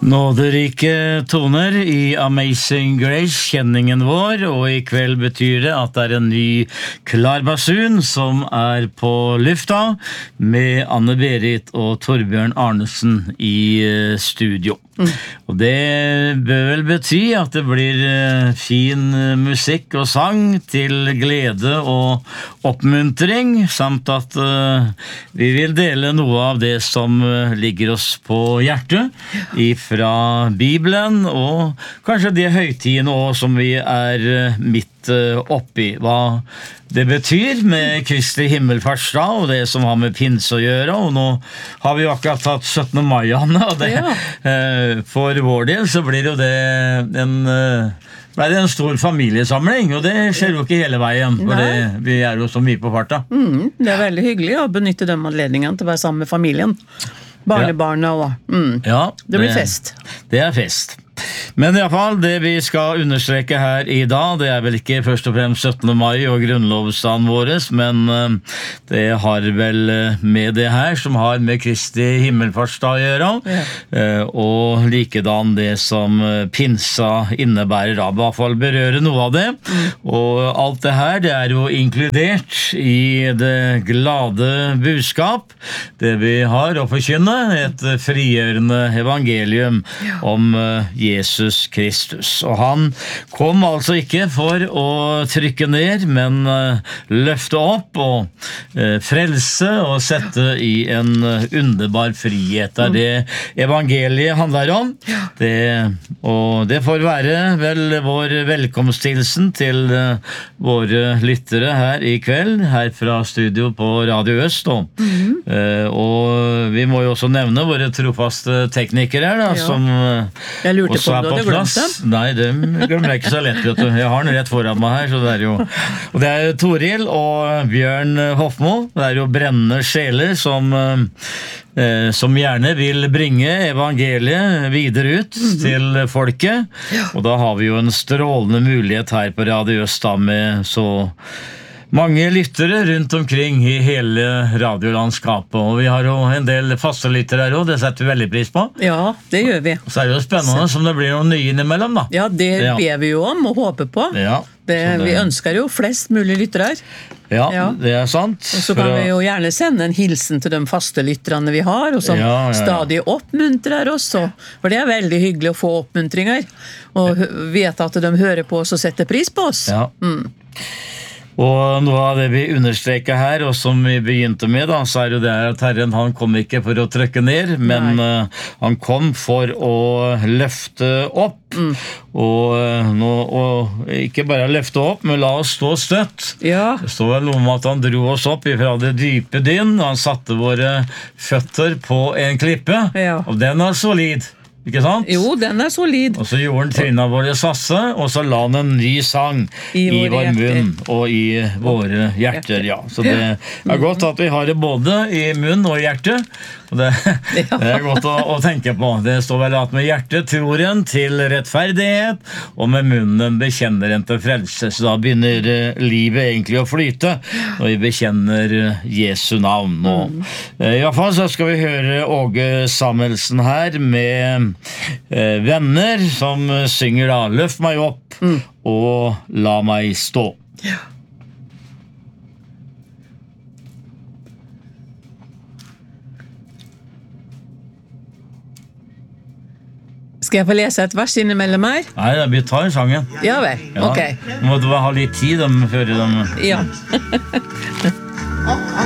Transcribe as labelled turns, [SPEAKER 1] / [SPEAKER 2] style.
[SPEAKER 1] Nåderike toner I Amazing Grace, kjenningen vår, og I kveld betyr det at det en ny klar basun som på lufta, med Anne-Berit og Torbjørn Arnesen I studio. Og det bør vel bety at det blir fin musikk og sang til glede og oppmuntring, samt at vi vil dele noe av det som ligger oss på hjertet fra Bibelen, og kanskje de høytidene også som vi midt oppi, hva det betyr med Kristi himmelfartsdag og det som har med pinse å gjøre, og nå har vi jo akkurat tatt 17. mai, Anne, og det, for vår del så blir jo det en stor familiesamling, og det skjer jo ikke hele veien, for vi jo så mye på farta.
[SPEAKER 2] Det veldig hyggelig å benytte de anledningene til å være sammen med familien. Barnebarna og det blir fest.
[SPEAKER 1] Det fest. Men I alle fall, det vi skal understreke her I dag, det vel ikke først og fremst 17. mai og grunnlovsdagen våres, men det har vel med det her som har med Kristi himmelfartsdag å gjøre, og likedan det som pinsa innebærer, I hvert fall berøre noe av det, og alt det her, det jo inkludert I det glade budskap, det vi har å forkynne, et frigjørende evangelium om Jesus Kristus. Og han kom altså ikke for å trykke ned, men løfte opp og frelse og sette I en underbar frihet. Det evangeliet handler om. Og det får være vel vår velkomsthilsen til våre lyttere her I kveld, her fra studio på Radio Øst. Og vi må jo også nevne våre trofaste teknikere her, som
[SPEAKER 2] Jeg lurte på om du hadde glemt dem.
[SPEAKER 1] Nei, det glemmer jeg ikke så lett, vet du. Jeg har den rett foran meg her, så det jo... Og det jo Toril og Bjørn Hofmo. Det jo brennende sjeler som gjerne vil bringe evangeliet videre ut til folket. Og da har vi jo en strålende mulighet her på Radio Øst da, med så mange lyttere rundt omkring I hele radiolandskapet, og vi har jo en del faste lyttere her også, det setter vi veldig pris på.
[SPEAKER 2] Ja, det gjør vi.
[SPEAKER 1] Så det jo spennende som det blir noen nye innimellom da.
[SPEAKER 2] Ja, det ber vi jo om og håper på. Vi ønsker jo flest mulig lyttere her.
[SPEAKER 1] Ja, det sant.
[SPEAKER 2] Og så kan vi jo gjerne sende en hilsen til de faste lytterne vi har, og som stadig oppmuntrer oss, for det veldig hyggelig å få oppmuntringer, og vet at de hører på oss og setter pris på oss.
[SPEAKER 1] Ja. Og noe av det vi understreker her, og som vi begynte med da, så jo det at Herren han kom ikke for å trykke ned, men han kom for å løfte opp, og ikke bare løfte opp, men la oss stå støtt. Det står vel noe om at han dro oss opp fra det dype dyn, og han satte våre føtter på en klippe, og den solid. Ikke sant?
[SPEAKER 2] Jo, den solid.
[SPEAKER 1] Og så gjorde han trinna våre sasse, og så la han en ny sang I vår munn og I våre hjerter. Ja. Så det godt at vi har det både I munn og hjerte, og det godt å tenke på. Det står vel at med hjertet tror en til rettferdighet, og med munnen bekjenner en til frelse. Så da begynner livet egentlig å flyte, når vi bekjenner Jesu navn. Og, I hvert fall så skal vi høre Åge Samuelsen her med venner som synger da Løft meg opp og la meg stå.
[SPEAKER 2] Skal jeg få lese et vers innimellom her?
[SPEAKER 1] Nei, vi tar sangen.
[SPEAKER 2] Ja vel, ok.
[SPEAKER 1] Må du ha litt tid før de...
[SPEAKER 2] Ja.